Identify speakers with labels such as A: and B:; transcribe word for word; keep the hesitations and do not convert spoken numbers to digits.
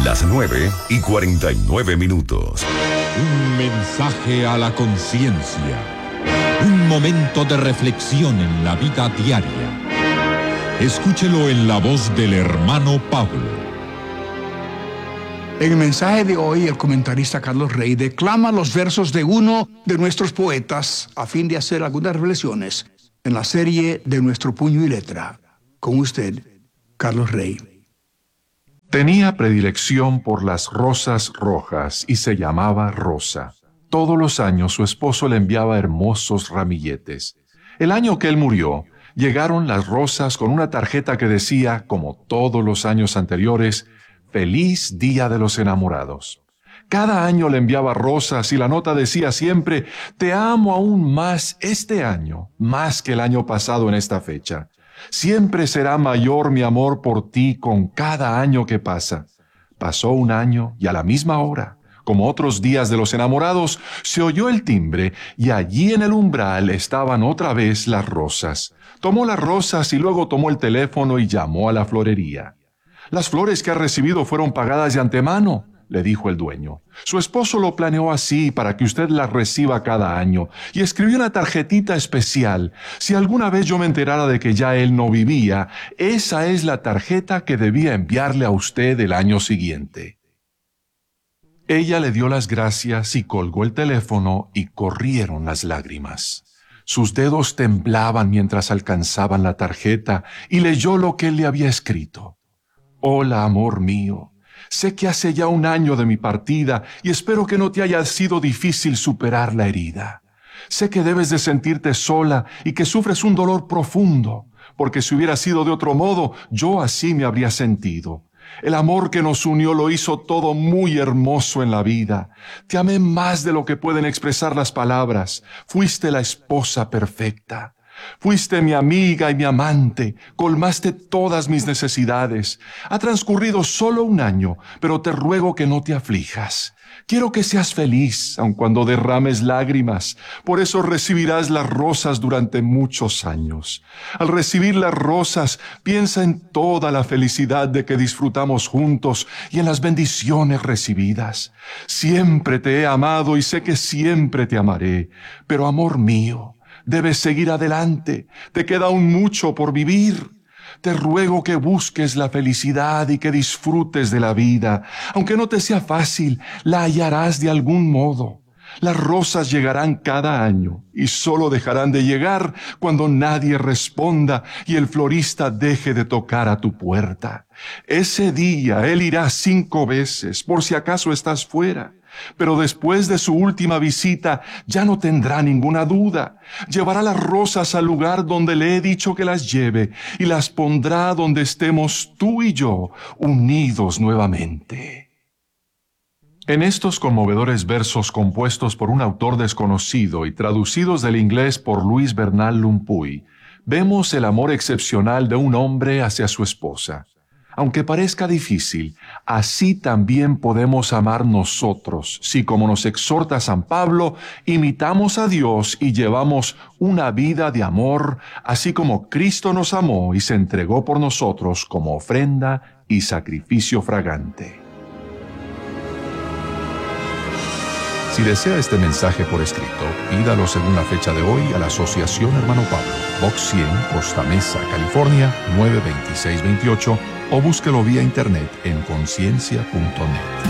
A: Las nueve y cuarenta y nueve minutos.
B: Un mensaje a la conciencia. Un momento de reflexión en la vida diaria. Escúchelo en la voz del hermano Pablo.
C: En el mensaje de hoy, el comentarista Carlos Rey declama los versos de uno de nuestros poetas a fin de hacer algunas reflexiones en la serie de Nuestro Puño y Letra. Con usted, Carlos Rey.
D: Tenía predilección por las rosas rojas y se llamaba Rosa. Todos los años su esposo le enviaba hermosos ramilletes. El año que él murió, llegaron las rosas con una tarjeta que decía, como todos los años anteriores, Feliz Día de los Enamorados. Cada año le enviaba rosas y la nota decía siempre, te amo aún más este año, más que el año pasado en esta fecha. Siempre será mayor mi amor por ti con cada año que pasa. Pasó un año y a la misma hora, como otros días de los enamorados, se oyó el timbre y allí en el umbral estaban otra vez las rosas. Tomó las rosas y luego tomó el teléfono y llamó a la florería. Las flores que ha recibido fueron pagadas de antemano, le dijo el dueño. Su esposo lo planeó así para que usted las reciba cada año y escribió una tarjetita especial. Si alguna vez yo me enterara de que ya él no vivía, esa es la tarjeta que debía enviarle a usted el año siguiente. Ella le dio las gracias y colgó el teléfono y corrieron las lágrimas. Sus dedos temblaban mientras alcanzaban la tarjeta y leyó lo que él le había escrito. Hola, amor mío. Sé que hace ya un año de mi partida y espero que no te haya sido difícil superar la herida. Sé que debes de sentirte sola y que sufres un dolor profundo, porque si hubiera sido de otro modo, yo así me habría sentido. El amor que nos unió lo hizo todo muy hermoso en la vida. Te amé más de lo que pueden expresar las palabras. Fuiste la esposa perfecta. Fuiste mi amiga y mi amante, colmaste todas mis necesidades. Ha transcurrido solo un año, pero te ruego que no te aflijas. Quiero que seas feliz, aun cuando derrames lágrimas. Por eso recibirás las rosas durante muchos años. Al recibir las rosas, piensa en toda la felicidad de que disfrutamos juntos y en las bendiciones recibidas. Siempre te he amado y sé que siempre te amaré, pero amor mío, debes seguir adelante. Te queda aún mucho por vivir. Te ruego que busques la felicidad y que disfrutes de la vida. Aunque no te sea fácil, la hallarás de algún modo. Las rosas llegarán cada año y solo dejarán de llegar cuando nadie responda y el florista deje de tocar a tu puerta. Ese día él irá cinco veces por si acaso estás fuera. Pero después de su última visita ya no tendrá ninguna duda. Llevará las rosas al lugar donde le he dicho que las lleve y las pondrá donde estemos tú y yo unidos nuevamente. En estos conmovedores versos compuestos por un autor desconocido y traducidos del inglés por Luis Bernal Lumpuy, vemos el amor excepcional de un hombre hacia su esposa. Aunque parezca difícil, así también podemos amar nosotros, si como nos exhorta San Pablo, imitamos a Dios y llevamos una vida de amor, así como Cristo nos amó y se entregó por nosotros como ofrenda y sacrificio fragante.
E: Si desea este mensaje por escrito, pídalo según la fecha de hoy a la Asociación Hermano Pablo, Box cien, Costa Mesa, California, nueve dos seis dos ocho, o búsquelo vía internet en conciencia punto net.